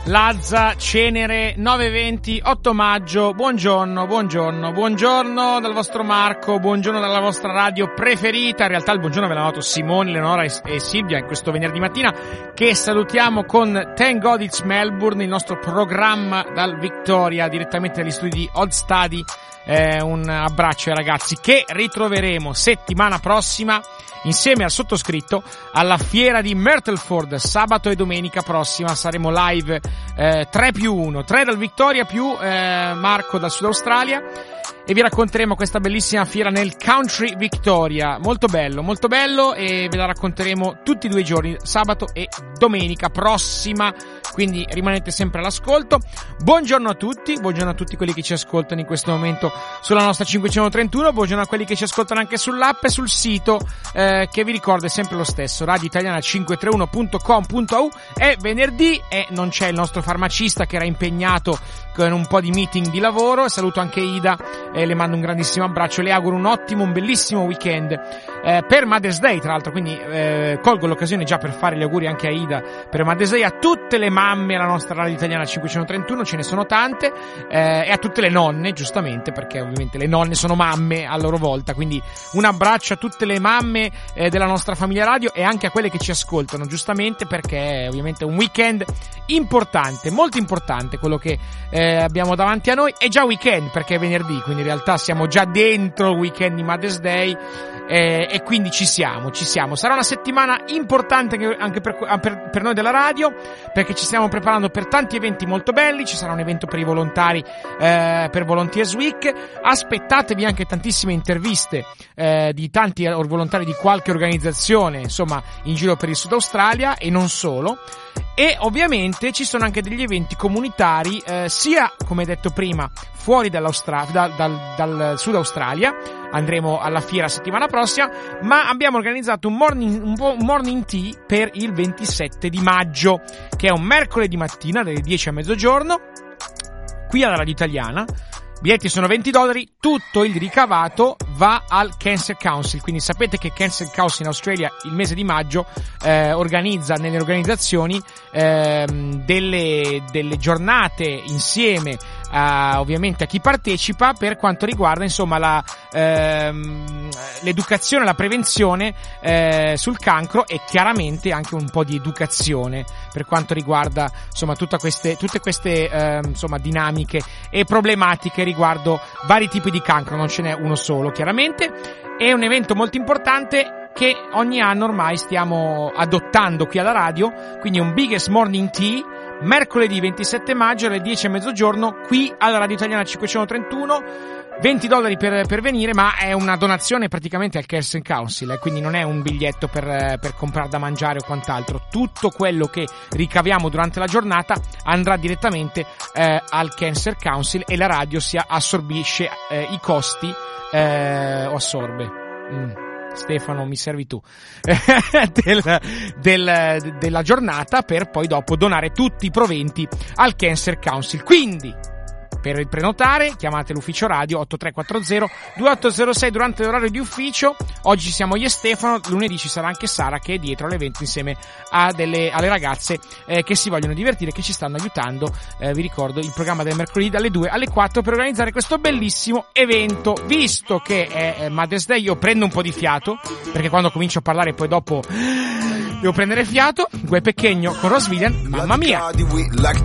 Lazza, Cenere, 9:20, 8 maggio, buongiorno dal vostro Marco, buongiorno dalla vostra radio preferita. In realtà il buongiorno ve l'hanno dato Simone, Leonora e Silvia in questo venerdì mattina, che salutiamo con Thank God It's Melbourne, il nostro programma dal Victoria, direttamente dagli studi di Odd Study. Un abbraccio ai ragazzi, che ritroveremo settimana prossima insieme al sottoscritto alla fiera di Myrtleford. Sabato e domenica prossima saremo live 3+1, 3 dal Victoria più Marco dal Sud Australia, e vi racconteremo questa bellissima fiera nel Country Victoria. Molto bello, e ve la racconteremo tutti e 2 i giorni, sabato e domenica prossima, quindi rimanete sempre all'ascolto. Buongiorno a tutti quelli che ci ascoltano in questo momento sulla nostra 531, buongiorno a quelli che ci ascoltano anche sull'app e sul sito, che vi ricordo è sempre lo stesso, radioitaliana531.com.au. È venerdì e non c'è il nostro farmacista, che era impegnato con un po' di meeting di lavoro. Saluto anche Ida e le mando un grandissimo abbraccio, le auguro un bellissimo weekend per Mother's Day, tra l'altro, quindi colgo l'occasione già per fare gli auguri anche a Ida per Mother's Day, a tutte le mamme alla nostra radio italiana 531, ce ne sono tante, e a tutte le nonne, giustamente, perché ovviamente le nonne sono mamme a loro volta, quindi un abbraccio a tutte le mamme della nostra famiglia radio, e anche a quelle che ci ascoltano, giustamente, perché è ovviamente un weekend importante, molto importante quello che abbiamo davanti a noi. È già weekend perché è venerdì, quindi in realtà siamo già dentro il weekend di Mother's Day, e quindi ci siamo. Sarà una settimana importante anche per noi della radio, perché ci stiamo preparando per tanti eventi molto belli. Ci sarà un evento per i volontari, per Volunteers Week. Aspettatevi anche tantissime interviste di tanti volontari di qualche organizzazione, insomma, in giro per il Sud Australia e non solo. E ovviamente ci sono anche degli eventi comunitari, sia, come detto prima, fuori dal Sud Australia. Andremo alla fiera settimana prossima, ma abbiamo organizzato un morning tea per il 27 di maggio, che è un mercoledì mattina dalle 10 a mezzogiorno, qui alla Radio Italiana. Biglietti sono $20, tutto il ricavato va al Cancer Council, quindi sapete che Cancer Council in Australia il mese di maggio organizza nelle organizzazioni delle giornate insieme ovviamente a chi partecipa, per quanto riguarda insomma l'educazione, la prevenzione sul cancro, e chiaramente anche un po' di educazione per quanto riguarda insomma tutte queste insomma dinamiche e problematiche riguardo vari tipi di cancro, non ce n'è uno solo chiaramente. È un evento molto importante che ogni anno ormai stiamo adottando qui alla radio, quindi un Biggest Morning Tea mercoledì 27 maggio alle 10 a mezzogiorno qui alla Radio Italiana 531. $20 per venire, ma è una donazione praticamente al Cancer Council, quindi non è un biglietto per comprare da mangiare o quant'altro. Tutto quello che ricaviamo durante la giornata andrà direttamente al Cancer Council, e la radio si assorbisce i costi, o assorbe. Stefano, mi servi tu della giornata, per poi dopo donare tutti i proventi al Cancer Council. Quindi, per prenotare chiamate l'ufficio radio 8340-2806 durante l'orario di ufficio. Oggi siamo io e Stefano, lunedì ci sarà anche Sara, che è dietro all'evento insieme alle ragazze che si vogliono divertire, che ci stanno aiutando. Vi ricordo il programma del mercoledì dalle 2 alle 4 per organizzare questo bellissimo evento. Visto che è Mother's Day, io prendo un po' di fiato, perché quando comincio a parlare poi dopo devo prendere fiato. Gue Pechegno con Ross Vivian, mamma mia.